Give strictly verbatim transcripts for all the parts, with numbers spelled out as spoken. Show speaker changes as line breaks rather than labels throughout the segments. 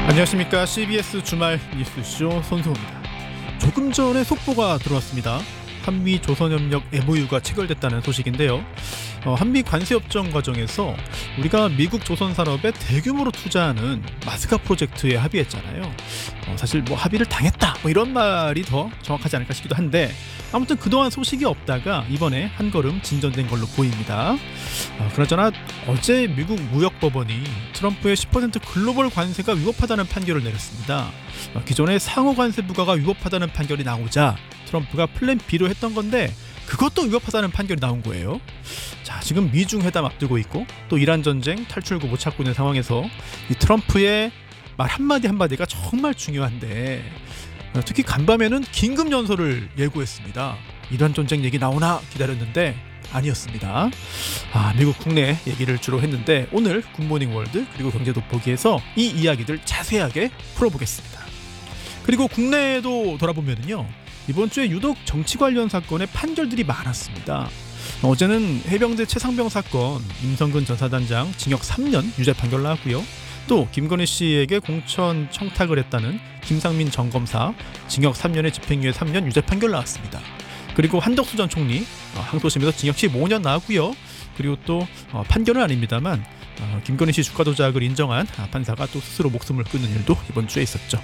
안녕하십니까. 씨비에스 주말 뉴스쇼 손승우입니다. 조금 전에 속보가 들어왔습니다. 한미 조선협력 엠오유가 체결됐다는 소식인데요. 어, 한미 관세협정 과정에서 우리가 미국 조선산업에 대규모로 투자하는 마스가 프로젝트에 합의했잖아요. 어, 사실 뭐 합의를 당했다 뭐 이런 말이 더 정확하지 않을까 싶기도 한데, 아무튼 그동안 소식이 없다가 이번에 한 걸음 진전된 걸로 보입니다. 어, 그나저나 어제 미국 무역법원이 트럼프의 십 퍼센트 글로벌 관세가 위법하다는 판결을 내렸습니다. 어, 기존의 상호 관세 부과가 위법하다는 판결이 나오자 트럼프가 플랜 B로 했던 건데 그것도 위법하다는 판결이 나온 거예요. 자, 지금 미중 회담 앞두고 있고 또 이란 전쟁 탈출구 못 찾고 있는 상황에서 이 트럼프의 말 한마디 한마디가 정말 중요한데, 특히 간밤에는 긴급 연설을 예고했습니다. 이란 전쟁 얘기 나오나 기다렸는데 아니었습니다. 아, 미국 국내 얘기를 주로 했는데 오늘 굿모닝 월드 그리고 경제 돋보기에서 이 이야기들 자세하게 풀어보겠습니다. 그리고 국내에도 돌아보면요, 이번 주에 유독 정치 관련 사건에 판결들이 많았습니다. 어제는 해병대 최상병 사건 임성근 전 사단장 징역 삼 년 유죄 판결 나왔고요. 또 김건희 씨에게 공천 청탁을 했다는 김상민 전 검사 징역 삼 년에 집행유예 삼 년 유죄 판결 나왔습니다. 그리고 한덕수 전 총리 항소심에서 징역 십오 년 나왔고요. 그리고 또 판결은 아닙니다만 김건희 씨 주가 조작을 인정한 판사가 또 스스로 목숨을 끊는 일도 이번 주에 있었죠.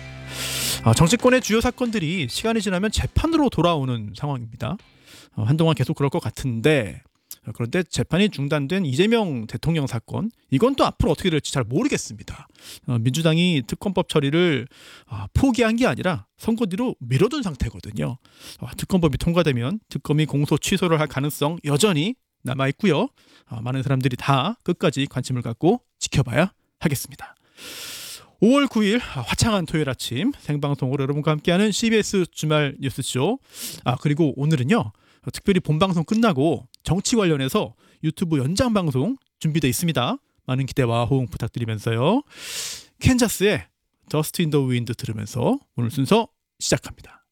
정치권의 주요 사건들이 시간이 지나면 재판으로 돌아오는 상황입니다. 한동안 계속 그럴 것 같은데, 그런데 재판이 중단된 이재명 대통령 사건, 이건 또 앞으로 어떻게 될지 잘 모르겠습니다. 민주당이 특검법 처리를 포기한 게 아니라 선거 뒤로 미뤄둔 상태거든요. 특검법이 통과되면 특검이 공소 취소를 할 가능성 여전히 남아있고요. 많은 사람들이 다 끝까지 관심을 갖고 지켜봐야 하겠습니다. 오월 구일 화창한 토요일 아침 생방송으로 여러분과 함께하는 씨비에스 주말 뉴스쇼. 아, 그리고 오늘은요, 특별히 본방송 끝나고 정치 관련해서 유튜브 연장 방송 준비되어 있습니다. 많은 기대와 호응 부탁드리면서요, 캔자스의 Dust in the Wind 들으면서 오늘 순서 시작합니다.